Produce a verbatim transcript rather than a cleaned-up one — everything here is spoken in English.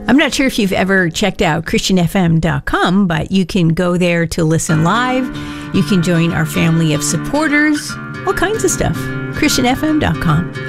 I'm not sure if you've ever checked out Christian F M dot com, but you can go there to listen live. You can join our family of supporters, all kinds of stuff. Christian F M dot com.